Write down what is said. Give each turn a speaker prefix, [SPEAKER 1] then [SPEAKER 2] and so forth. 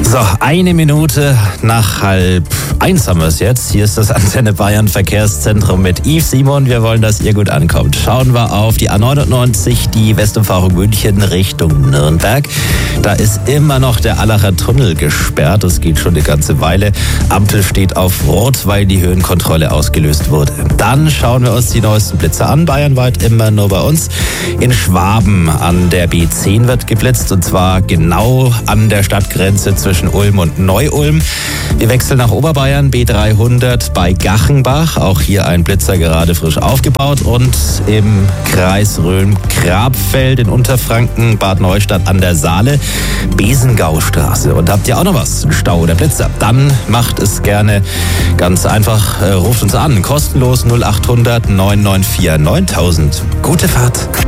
[SPEAKER 1] So, 1 Minute nach 12:30 haben wir es jetzt. Hier ist das Antenne Bayern Verkehrszentrum mit Yves Simon. Wir wollen, dass ihr gut ankommt. Schauen wir auf die A99, die Westumfahrung München Richtung Nürnberg. Da ist immer noch der Allacher Tunnel gesperrt. Das geht schon eine ganze Weile. Ampel steht auf Rot, weil die Höhenkontrolle ausgelöst wurde. Dann schauen wir uns die neuesten Blitze an. Bayernweit immer nur bei uns. In Schwaben an der B10 wird geblitzt, und zwar genau an der Stadtgrenze zwischen Ulm und Neu-Ulm. Wir wechseln nach Oberbayern, B300 bei Gachenbach. Auch hier ein Blitzer gerade frisch aufgebaut. Und im Kreis Rhön-Grabfeld in Unterfranken, Bad Neustadt an der Saale, Besengaustraße. Und habt ihr auch noch was? Ein Stau oder Blitzer? Dann macht es gerne ganz einfach. Ruft uns an. Kostenlos 0800 994 9000. Gute Fahrt.